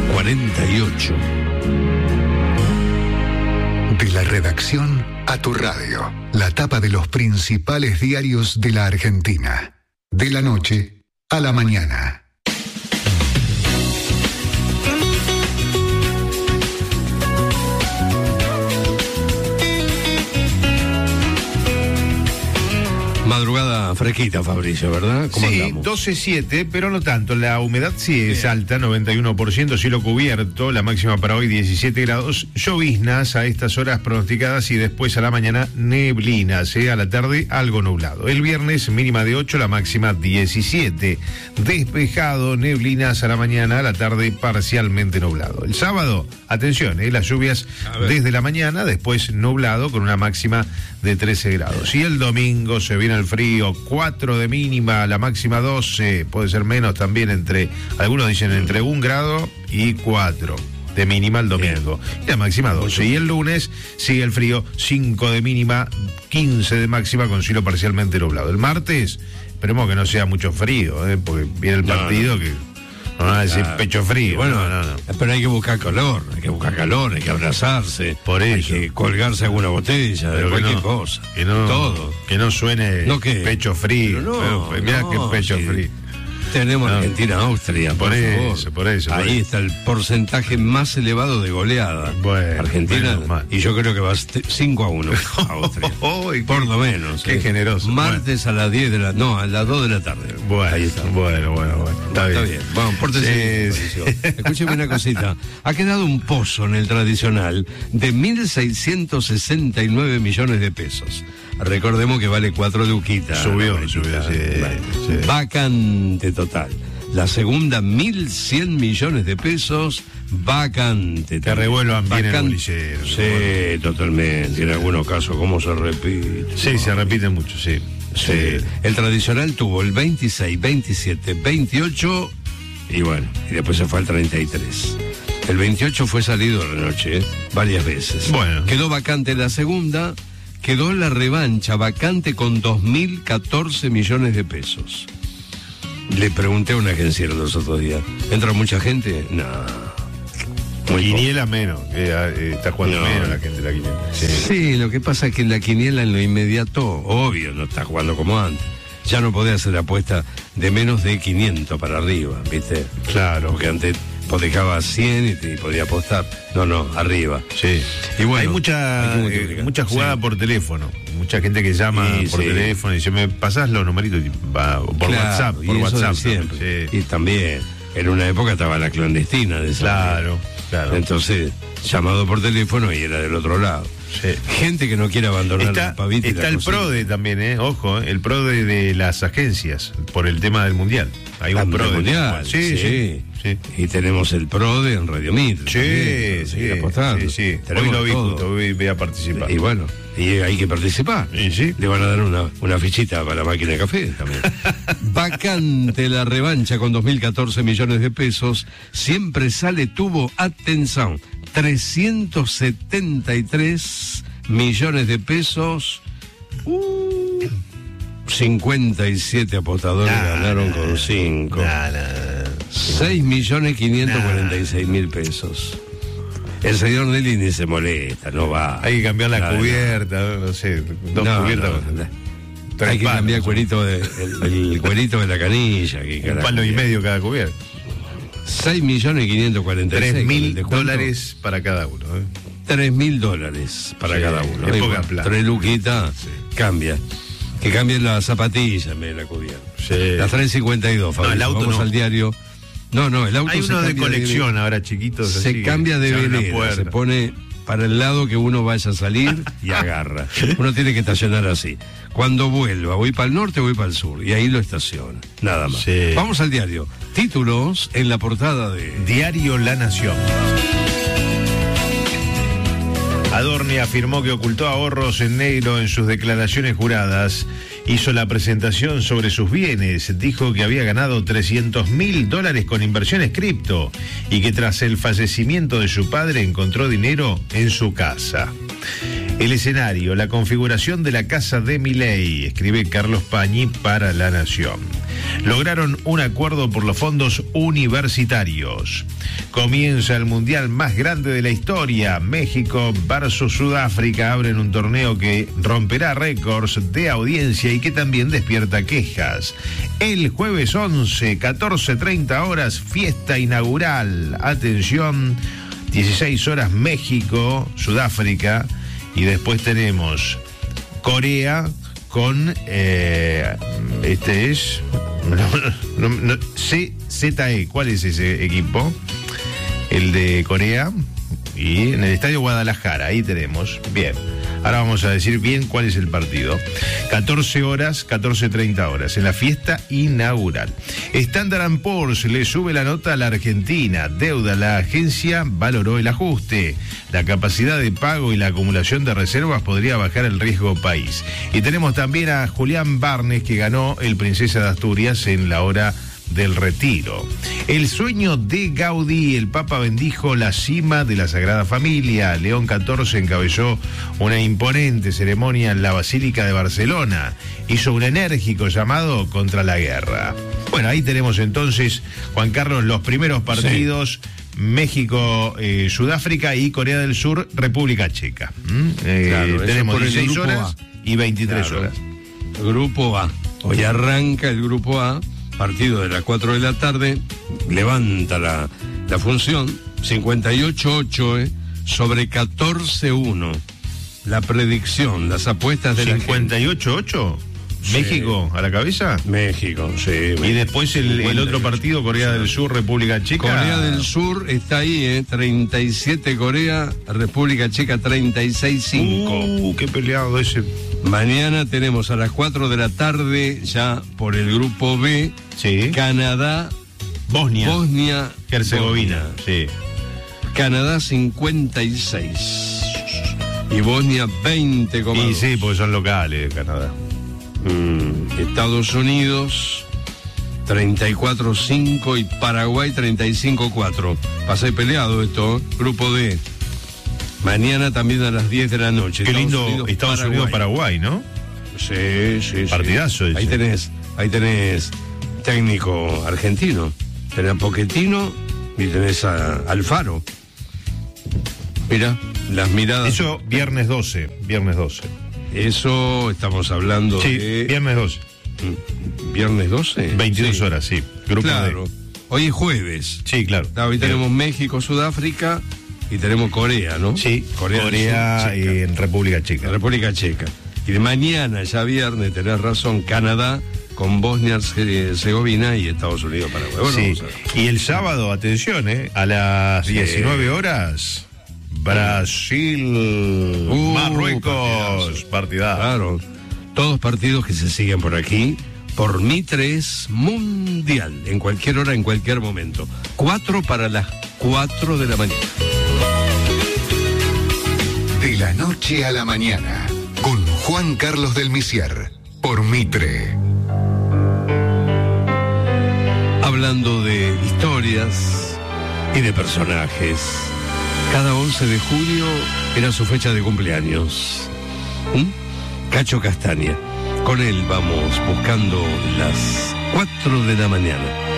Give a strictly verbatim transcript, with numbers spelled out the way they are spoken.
cuarenta y ocho. De la redacción a tu radio. La tapa de los principales diarios de la Argentina. De la noche a la mañana. Madrugada fresquita, Fabricio, ¿verdad? ¿Cómo sí, andamos? doce siete, pero no tanto. La humedad sí es Bien. alta, noventa y uno por ciento, cielo cubierto, la máxima para hoy diecisiete grados, lloviznas a estas horas pronosticadas y después a la mañana neblinas, ¿eh? A la tarde algo nublado. El viernes mínima de ocho, la máxima diecisiete. Despejado, neblinas a la mañana, a la tarde parcialmente nublado. El sábado, atención, ¿eh? Las lluvias desde la mañana, después nublado con una máxima de trece grados. Y el domingo se viene el frío, cuatro de mínima, la máxima doce, puede ser menos también, entre, algunos dicen entre un grado y cuatro de mínima el domingo. Bien. Y la máxima doce. Y el lunes sigue el frío, cinco de mínima, quince de máxima con cielo parcialmente nublado. El martes, esperemos que no sea mucho frío, ¿eh? Porque viene el partido no, no. que... No van a decir claro. pecho frío. Bueno, no, no, no. Pero hay que buscar calor, hay que buscar calor, hay que abrazarse, por eso. Hay que colgarse alguna botella, pero de cualquier no, cosa. Que no, todo. Que no suene ¿No qué? pecho frío. No, pero, mirá no, que pecho sí. frío. Tenemos no. Argentina, Austria, por, por favor. eso, por eso. Por Ahí eso. está el porcentaje más elevado de goleada. Bueno, Argentina, bueno, y yo creo que va cinco a uno Austria. oh, qué, por lo menos. Qué eh. generoso. Martes bueno. a las diez de la... No, a las dos de la tarde. Bueno, ahí está. Bueno, bueno, bueno. Está, está bien. bien. Vamos, pórtese. Sí, sí. Escúcheme una cosita. Ha quedado un pozo en el tradicional de mil seiscientos sesenta y nueve millones de pesos. Recordemos que vale cuatro luquitas. Subió, subió, sí, sí. Vacante total. La segunda, mil cien millones de pesos, vacante. Te revuelvan bien vacante. el bolillero. Sí, bueno. Totalmente. En algunos casos, ¿cómo se repite? Sí, no. se repite mucho, sí. Sí. sí. El tradicional tuvo el veintiséis, veintisiete, veintiocho y bueno, y después se fue al treinta y tres. El veintiocho fue salido de la noche, ¿eh? Varias veces. Bueno. Quedó vacante la segunda, quedó la revancha vacante con dos mil catorce millones de pesos. Le pregunté a un agenciero los otros días, ¿entra mucha gente? No. Muy quiniela poco. Menos, que eh, está jugando no. menos la gente la quiniela. Sí. sí, lo que pasa es que la quiniela en lo inmediato, obvio, no está jugando como antes. Ya no podés hacer apuesta de menos de quinientos para arriba, ¿viste? Claro. Porque antes vos dejabas cien y te podía apostar. No, no, arriba. Sí. Y bueno, hay mucha, eh, mucha jugada sí. por teléfono. Mucha gente que llama sí, por sí. teléfono y dice, ¿me pasás los numeritos? Va, por claro, WhatsApp, por y WhatsApp. Siempre. Sí. Y también, en una época estaba la clandestina de esa Claro, manera. claro. Entonces, llamado por teléfono y era del otro lado. Sí. Gente que no quiere abandonar está, el pavito. Está el PRODE también, ¿eh? Ojo, ¿eh? El PRODE de las agencias, por el tema del Mundial. Hay un PRODE. Mundial, sí, sí, sí, sí. Y tenemos el PRODE en Radio Mitre. Sí, sí, apostando. sí, sí. Hoy lo vi justo, hoy voy a participar. Y bueno, y hay que participar. ¿Y sí? Le van a dar una, una fichita para la máquina de café también. Vacante la revancha con dos mil catorce millones de pesos. Siempre sale tuvo, atención, trescientos setenta y tres millones de pesos. Uh, cincuenta y siete apostadores nah, ganaron con cinco. Nah, nah. seis millones quinientos cuarenta y seis mil pesos. El señor Nelly ni se molesta, no va. Hay que cambiar la nada, cubierta, no, no sé, dos no, cubiertas. No, no. Hay que palos, cambiar cuerito de, el, el cuerito de la canilla. Que un palo y medio cada cubierta. seis millones quinientos cuarenta y seis. Tres mil dólares para cada uno. ¿eh? Tres mil dólares para sí, cada uno. Es poca plata. Tres luquitas, sí. Cambia. Que cambien las zapatillas, me la cubierta. Sí. Las tres cincuenta y dos, Fabricio. No, el auto Vamos no. al diario. No, no, el auto hay se uno de colección de, ahora, chiquitos. Se así, cambia de vereda, se pone para el lado que uno vaya a salir y agarra. Uno tiene que estacionar así. Cuando vuelva, voy para el norte, voy para el sur, y ahí lo estaciona. Nada más. Sí. Vamos al diario. Títulos en la portada de... Diario La Nación. Adorni afirmó que ocultó ahorros en negro en sus declaraciones juradas. Hizo la presentación sobre sus bienes. Dijo que había ganado trescientos mil dólares con inversiones cripto y que tras el fallecimiento de su padre encontró dinero en su casa. El escenario, la configuración de la casa de Milei, escribe Carlos Pañi para La Nación. Lograron un acuerdo por los fondos universitarios. Comienza el mundial más grande de la historia. México versus Sudáfrica abren un torneo que romperá récords de audiencia y que también despierta quejas. El jueves once, catorce treinta horas, fiesta inaugural. Atención, dieciséis horas México, Sudáfrica. Y después tenemos Corea con, eh, este es, no, no, no, C Z E, ¿cuál es ese equipo? El de Corea, y en el Estadio Guadalajara, ahí tenemos, bien. Ahora vamos a decir bien cuál es el partido. catorce horas, catorce treinta horas, en la fiesta inaugural. Standard and Poor's le sube la nota a la Argentina. Deuda, la agencia valoró el ajuste. La capacidad de pago y la acumulación de reservas podría bajar el riesgo país. Y tenemos también a Julián Barnes, que ganó el Princesa de Asturias en la hora del retiro. El sueño de Gaudí, el Papa bendijo la cima de la Sagrada Familia. León catorce encabezó una imponente ceremonia en la Basílica de Barcelona. Hizo un enérgico llamado contra la guerra. Bueno, ahí tenemos entonces, Juan Carlos, los primeros partidos. Sí. México, eh, Sudáfrica y Corea del Sur, República Checa. ¿Mm? Eh, claro, tenemos dieciséis horas y veintitrés claro. horas. Grupo A. Hoy arranca el Grupo A. Partido de las cuatro de la tarde, levanta la, la función, cincuenta y ocho ocho eh, sobre catorce uno. La predicción, las apuestas de cincuenta y ocho ocho. Sí. ¿México a la cabeza? México, sí. Y después el, el otro partido, Corea del Sur, República Checa. Corea del Sur está ahí, eh, treinta y siete Corea, República Checa treinta y seis cinco. Uh, qué peleado ese. Mañana tenemos a las cuatro de la tarde, ya por el grupo B, sí. Canadá, Bosnia, Bosnia, Herzegovina, sí. Canadá cincuenta y seis y Bosnia veinte. Y sí, porque son locales, Canadá. Mm, Estados Unidos treinta y cuatro cinco y Paraguay treinta y cinco cuatro. Pasé peleado esto, ¿eh? Grupo D. Mañana también a las diez de la noche. Qué Estados lindo Unidos, Estados Unidos, Paraguay, ¿no? Sí, sí, partidazo sí. Ese. Ahí tenés, ahí tenés técnico argentino. Tenés a Pochettino y tenés a Alfaro. Mira, las miradas. Eso viernes doce, viernes doce. Eso estamos hablando sí, de... viernes doce. ¿Viernes doce? veintidós sí. horas, sí. Grupo claro. D. Hoy es jueves. Sí, claro. Hoy tenemos México, Sudáfrica y tenemos Corea, ¿no? Sí, Corea, Corea y en República Checa. República Checa. Y de mañana, ya viernes, tenés razón, Canadá con Bosnia, Herzegovina y Estados Unidos, Paraguay. Bueno, sí. Y el sábado, atención, ¿eh? A las sí. diecinueve horas, Brasil, uh, Marruecos, partidazo. Claro, todos partidos que se siguen por aquí. Por Mitres Mundial, en cualquier hora, en cualquier momento. Cuatro para las cuatro de la mañana. De la noche a la mañana, con Juan Carlos del Misier, por Mitre. Hablando de historias y de personajes, cada once de julio era su fecha de cumpleaños. ¿Mm? Cacho Castaña. Con él vamos buscando las cuatro de la mañana.